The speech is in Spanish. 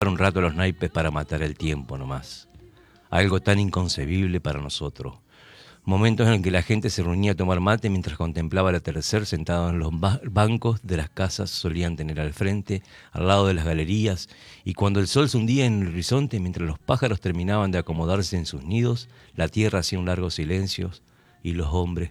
un rato los naipes para matar el tiempo nomás. Algo tan inconcebible para nosotros. Momentos en el que la gente se reunía a tomar mate mientras contemplaba el atardecer sentado en los bancos de las casas solían tener al frente, al lado de las galerías, y cuando el sol se hundía en el horizonte mientras los pájaros terminaban de acomodarse en sus nidos, la tierra hacía un largo silencio y los hombres